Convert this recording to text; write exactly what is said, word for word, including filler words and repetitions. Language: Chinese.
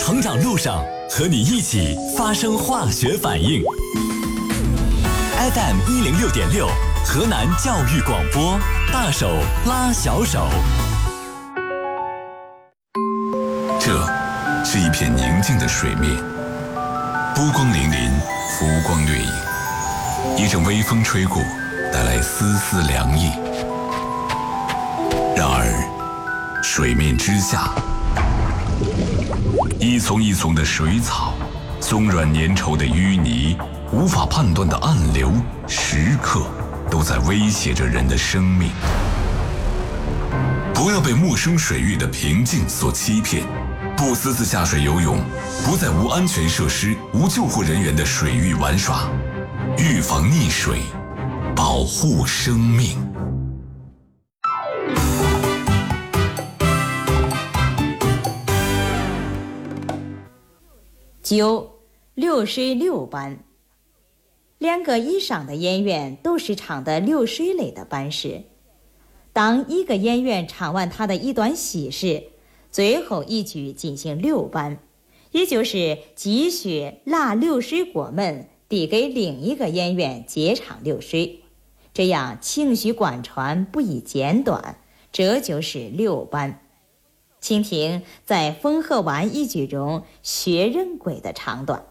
成长路上和你一起发生化学反应。F M 一零六点六，河南教育广播，大手拉小手。 这是一片宁静的水面，波光粼粼，浮光掠影。一阵微风吹过，带来丝丝凉意。然而，水面之下，一丛一丛的水草，松软粘稠的淤泥，无法判断的暗流，时刻都在威胁着人的生命。不要被陌生水域的平静所欺骗，不私自下水游泳，不在无安全设施、无救护人员的水域玩耍，预防溺水，保护生命。 九，六水六班。两个以上的演员都是唱的流水类的班式。当一个演员唱完他的一段戏时，最后一句进行六班，也就是继续拿流水过门，递给另一个演员接唱流水，这样情绪贯穿，不易间断，这就是六班。请听在汾河湾一句中薛仁贵的唱段。